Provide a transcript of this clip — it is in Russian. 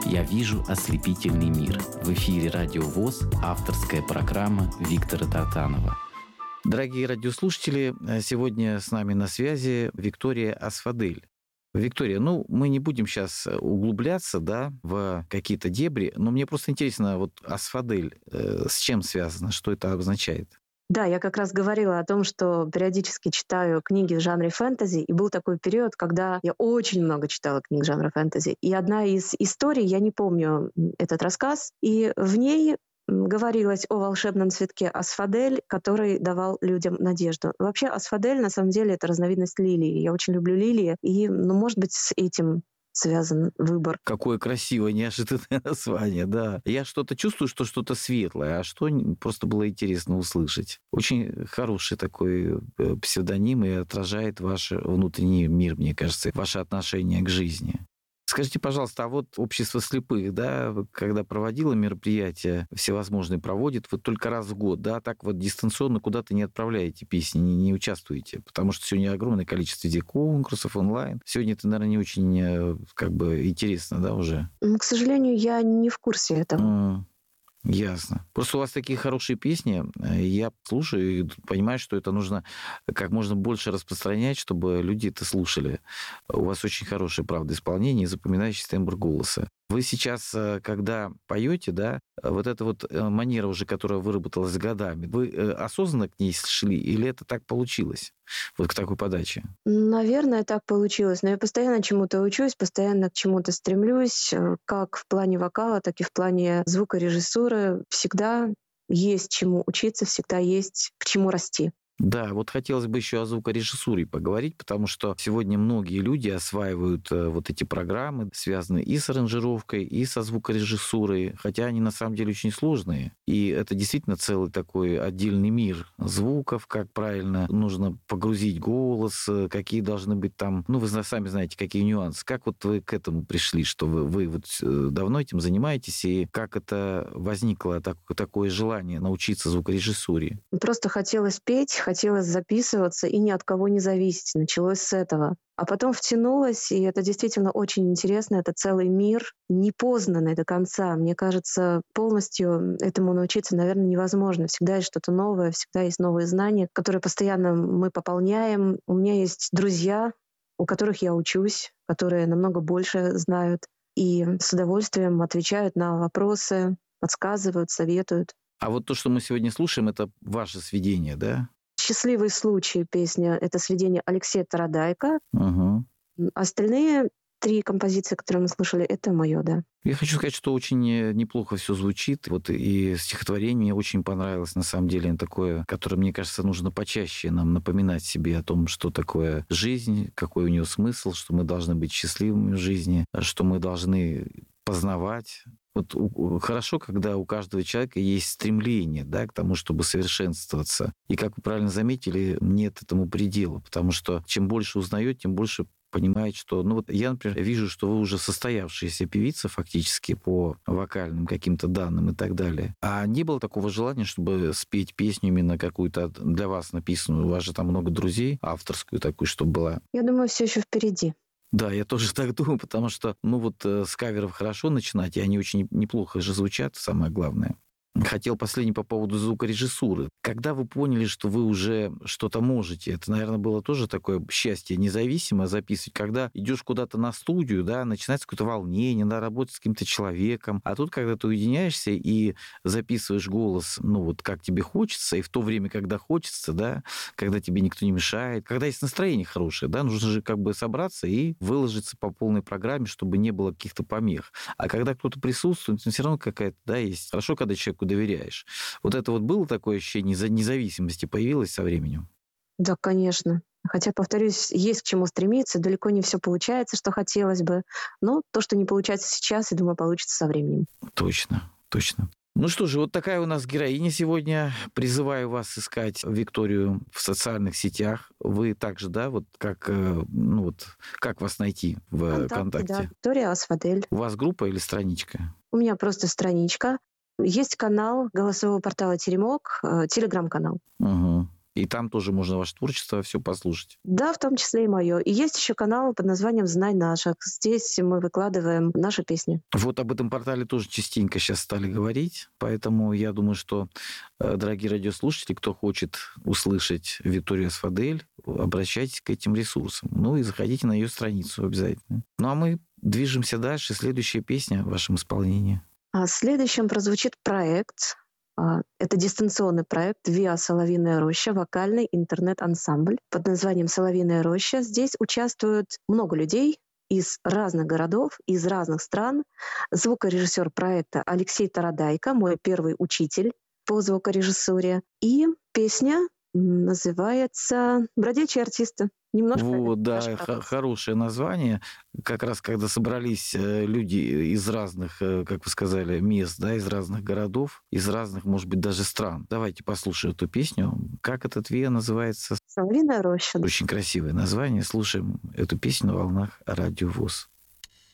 «Я вижу ослепительный мир». В эфире «Радио ВОС» авторская программа Виктора Тартанова. Дорогие радиослушатели, сегодня с нами на связи Виктория Асфадель. Виктория, мы не будем сейчас углубляться, в какие-то дебри, но мне просто интересно, вот асфадель с чем связано, что это обозначает? Да, я как раз говорила о том, что периодически читаю книги в жанре фэнтези, и был такой период, когда я очень много читала книг жанра фэнтези. И одна из историй, я не помню этот рассказ, и в ней говорилось о волшебном цветке асфадель, который давал людям надежду. Вообще асфадель, на самом деле, это разновидность лилии. Я очень люблю лилии, и, может быть, с этим связан выбор. Какое красивое, неожиданное название, да. Я что-то чувствую, что что-то светлое, а что просто было интересно услышать. Очень хороший такой псевдоним и отражает ваш внутренний мир, мне кажется, ваше отношение к жизни. Скажите, пожалуйста, а вот общество слепых, когда проводило мероприятия, всевозможные проводит, вы только раз в год, так вот дистанционно куда-то не отправляете песни, не участвуете, потому что сегодня огромное количество везде конкурсов онлайн. Сегодня это, наверное, не очень интересно, уже? К сожалению, я не в курсе этого. Ясно. Просто у вас такие хорошие песни, я слушаю и понимаю, что это нужно как можно больше распространять, чтобы люди это слушали. У вас очень хорошее, правда, исполнение и запоминающий тембр голоса. Вы сейчас, когда поете, вот эта вот манера уже, которая выработалась с годами, вы осознанно к ней шли или это так получилось, вот к такой подаче? Наверное, так получилось. Но я постоянно чему-то учусь, постоянно к чему-то стремлюсь, как в плане вокала, так и в плане звукорежиссуры. Всегда есть чему учиться, всегда есть к чему расти. Да, вот хотелось бы еще о звукорежиссуре поговорить, потому что сегодня многие люди осваивают вот эти программы, связанные и с аранжировкой, и со звукорежиссурой, хотя они на самом деле очень сложные. И это действительно целый такой отдельный мир звуков, как правильно нужно погрузить голос, какие должны быть там, вы сами знаете, какие нюансы. Как вот вы к этому пришли, что вы вот давно этим занимаетесь, и как это возникло, такое желание научиться звукорежиссуре? Просто хотелось петь, хотелось записываться и ни от кого не зависеть. Началось с этого. А потом втянулась, и это действительно очень интересно. Это целый мир, непознанный до конца. Мне кажется, полностью этому научиться, наверное, невозможно. Всегда есть что-то новое, всегда есть новые знания, которые постоянно мы пополняем. У меня есть друзья, у которых я учусь, которые намного больше знают и с удовольствием отвечают на вопросы, подсказывают, советуют. А вот то, что мы сегодня слушаем, это ваше сведение, да? «Счастливый случай» песня — это сведение Алексея Тарадайка. Угу. Остальные 3 композиции, которые мы слушали, это моё, да. Я хочу сказать, что очень неплохо все звучит. Вот и стихотворение мне очень понравилось, на самом деле, такое, которое, мне кажется, нужно почаще нам напоминать себе о том, что такое жизнь, какой у нее смысл, что мы должны быть счастливыми в жизни, что мы должны познавать. Вот хорошо, когда у каждого человека есть стремление, к тому, чтобы совершенствоваться. И, как вы правильно заметили, нет этому предела, потому что чем больше узнаёт, тем больше понимает, что... я, например, вижу, что вы уже состоявшаяся певица фактически по вокальным каким-то данным и так далее. А не было такого желания, чтобы спеть песню именно какую-то для вас написанную? У вас же там много друзей, авторскую такую, чтобы была. Я думаю, все еще впереди. Да, я тоже так думаю, потому что, с каверов хорошо начинать, и они очень неплохо же звучат, самое главное. Хотел последний по поводу звукорежиссуры. Когда вы поняли, что вы уже что-то можете, это, наверное, было тоже такое счастье независимо записывать, когда идешь куда-то на студию, начинается какое-то волнение, надо работать с каким-то человеком, а тут, когда ты уединяешься и записываешь голос, как тебе хочется, и в то время, когда хочется, когда тебе никто не мешает, когда есть настроение хорошее, нужно же собраться и выложиться по полной программе, чтобы не было каких-то помех. А когда кто-то присутствует, все равно какая-то, есть. Хорошо, когда человеку доверяешь. Вот это вот было такое ощущение независимости, появилось со временем? Да, конечно. Хотя, повторюсь, есть к чему стремиться, далеко не все получается, что хотелось бы, но то, что не получается сейчас, я думаю, получится со временем. Точно. Ну что же, вот такая у нас героиня сегодня. Призываю вас искать Викторию в социальных сетях. Вы также, как вас найти в ВКонтакте? Да, Виктория Асфадель. У вас группа или страничка? У меня просто страничка. Есть канал голосового портала «Теремок», телеграм-канал. Угу. И там тоже можно ваше творчество все послушать. Да, в том числе и мое. И есть еще канал под названием «Знай наших». Здесь мы выкладываем наши песни. Вот об этом портале тоже частенько сейчас стали говорить, поэтому я думаю, что, дорогие радиослушатели, кто хочет услышать Викторию Асфадель, обращайтесь к этим ресурсам. Ну и заходите на ее страницу обязательно. Ну а мы движемся дальше. Следующая песня в вашем исполнении. А следующим прозвучит проект. Это дистанционный проект «Виа Соловьиная роща», вокальный интернет-ансамбль под названием «Соловьиная роща». Здесь участвуют много людей из разных городов, из разных стран. Звукорежиссер проекта Алексей Тарадайко, мой первый учитель по звукорежиссуре. И песня называется «Бродячие артисты». Немножко Вот, наш да, процесс. хорошее название. Как раз когда собрались люди из разных, как вы сказали, мест, да, из разных городов, из разных, может быть, даже стран. Давайте послушаем эту песню. Как этот ВИА называется? «Соловьиная роща». Очень красивое название. Слушаем эту песню на волнах Радио ВОС.